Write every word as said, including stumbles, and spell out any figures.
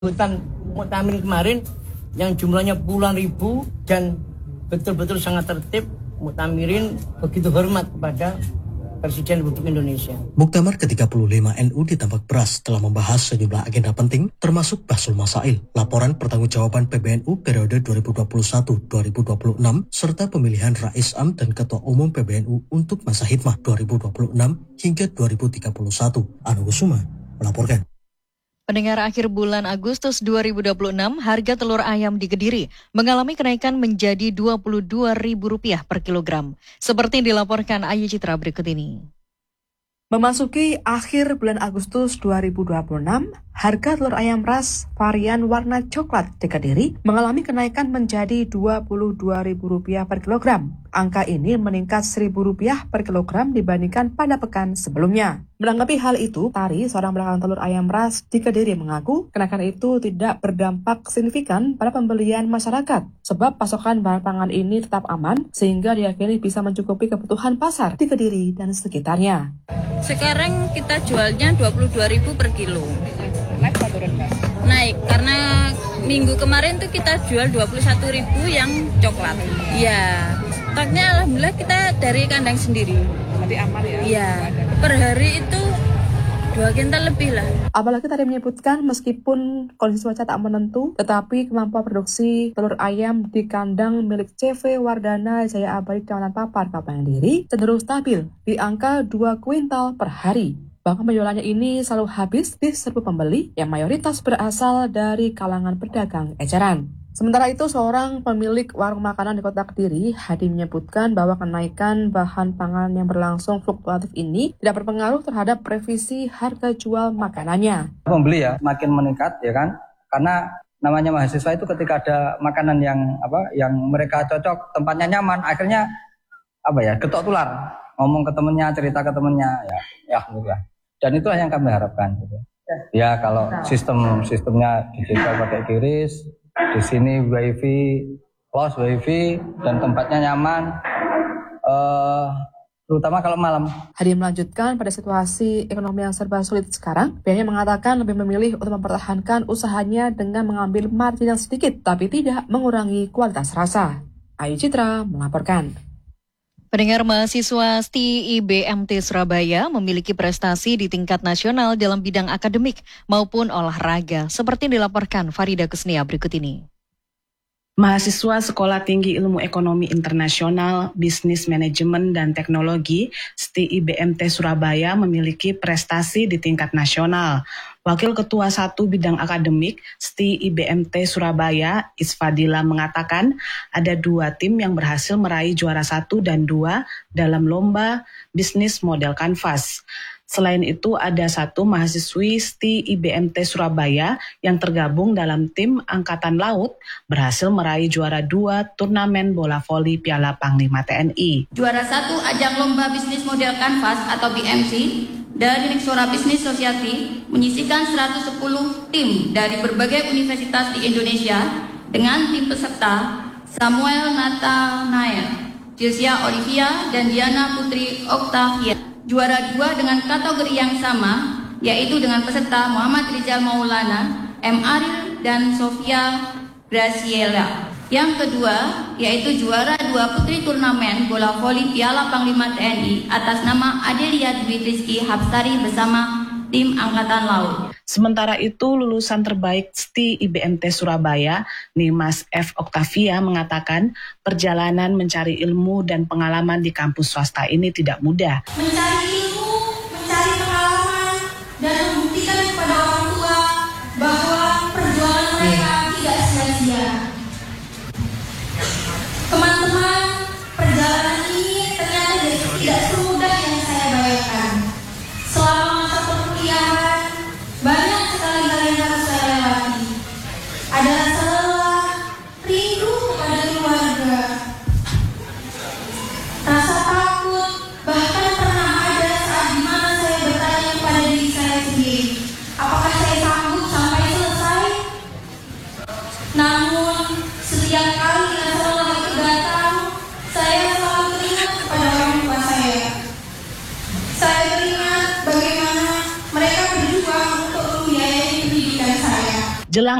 Hutan Muktamir kemarin yang jumlahnya puluhan ribu dan betul-betul sangat tertib. Muktamirin begitu hormat kepada Presiden Republik Indonesia. Muktamar ke tiga puluh lima N U di Tambak Beras telah membahas sejumlah agenda penting termasuk Bahsul Masail, laporan pertanggungjawaban P B N U periode dua ribu dua puluh satu sampai dua ribu dua puluh enam, serta pemilihan Rais Am dan Ketua Umum P B N U untuk masa hikmah dua ribu dua puluh enam hingga dua ribu tiga puluh satu. Anu Kusuma melaporkan. Pendengar, akhir bulan Agustus dua ribu dua puluh enam, harga telur ayam di Kediri mengalami kenaikan menjadi dua puluh dua ribu rupiah per kilogram. Seperti yang dilaporkan Ayu Citra berikut ini. Memasuki akhir bulan Agustus dua ribu dua puluh enam, harga telur ayam ras varian warna coklat di Kediri mengalami kenaikan menjadi dua puluh dua ribu rupiah per kilogram. Angka ini meningkat seribu rupiah per kilogram dibandingkan pada pekan sebelumnya. Menanggapi hal itu, Tari, seorang pedagang telur ayam ras di Kediri, mengaku kenaikan itu tidak berdampak signifikan pada pembelian masyarakat, sebab pasokan bahan pangan ini tetap aman sehingga diyakini bisa mencukupi kebutuhan pasar di Kediri dan sekitarnya. Sekarang kita jualnya dua puluh dua ribu per kilo. Naik atau rendah? Naik, karena minggu kemarin tuh kita jual dua puluh satu ribu yang coklat. Iya, stoknya alhamdulillah kita dari kandang sendiri. Berarti aman ya? Iya, per hari itu dua kintal lebih lah. Apalagi tadi menyebutkan meskipun kondisi cuaca tak menentu, tetapi kemampuan produksi telur ayam di kandang milik C V Wardana Jaya Abadi Kecamatan Papar, Kabupaten Kediri cenderung stabil di angka dua kuintal per hari. Bahkan penjualannya ini selalu habis di serbu pembeli yang mayoritas berasal dari kalangan pedagang eceran. Sementara itu, seorang pemilik warung makanan di Kota Kediri, Hadi, menyebutkan bahwa kenaikan bahan pangan yang berlangsung fluktuatif ini tidak berpengaruh terhadap revisi harga jual makanannya. Pembeli ya makin meningkat ya kan, karena namanya mahasiswa itu ketika ada makanan yang apa, yang mereka cocok, tempatnya nyaman, akhirnya apa ya, getok tular, ngomong ke temennya, cerita ke temennya, ya, ya gitu ya. Dan itulah yang kami harapkan. Gitu. Ya kalau sistem sistemnya digital pakai kiris. Di sini wifi, close wifi, dan tempatnya nyaman, uh, terutama kalau malam. Hadi melanjutkan, pada situasi ekonomi yang serba sulit sekarang, pihaknya mengatakan lebih memilih untuk mempertahankan usahanya dengan mengambil margin yang sedikit, tapi tidak mengurangi kualitas rasa. Ayu Citra melaporkan. Pendengar, mahasiswa S T I I B M T Surabaya memiliki prestasi di tingkat nasional dalam bidang akademik maupun olahraga, seperti yang dilaporkan Farida Kusnia berikut ini. Mahasiswa Sekolah Tinggi Ilmu Ekonomi Internasional, Bisnis Manajemen dan Teknologi S T I I B M T Surabaya memiliki prestasi di tingkat nasional. Wakil Ketua satu Bidang Akademik S T I I B M T Surabaya, Isfadila, mengatakan ada dua tim yang berhasil meraih juara satu dan dua dalam lomba bisnis model kanvas. Selain itu, ada satu mahasiswi S T I I B M T Surabaya yang tergabung dalam tim Angkatan Laut berhasil meraih juara dua turnamen bola voli Piala Panglima T N I. Juara satu ajang lomba bisnis model kanvas atau B M C dari Riksora Business Society menyisikan seratus sepuluh tim dari berbagai universitas di Indonesia dengan tim peserta Samuel Nathanael, Jilsia Olivia, dan Diana Putri Octavia. Juara dua dengan kategori yang sama, yaitu dengan peserta Muhammad Rizal Maulana, M. Aril, dan Sofia Graciela. Yang kedua, yaitu juara dua putri turnamen bola voli Piala Panglima T N I atas nama Adelia Dwi Rizky Hapsari bersama tim Angkatan Laut. Sementara itu, lulusan terbaik S T I I B M T Surabaya, Nimas F. Octavia, mengatakan perjalanan mencari ilmu dan pengalaman di kampus swasta ini tidak mudah. Mencari ilmu, mencari pengalaman, dan membuktikan kepada orang tua bahwa perjuangan mereka tidak sia-sia. Teman-teman, perjalanan ini ternyata tidak semudah yang saya bayangkan. Selama masa perkuliahan, banyak sekali hal yang harus saya lewati. Ada rasa lelah, rindu kepada keluarga, rasa takut, bahkan pernah ada saat dimana saya bertanya kepada diri saya sendiri, apakah saya sanggup sampai selesai? Namun, setiap kali rasa lelah itu datang, saya selalu teringat kepada orang tua saya. Saya teringat bagaimana mereka berjuang untuk membiayai pendidikan saya. Jelang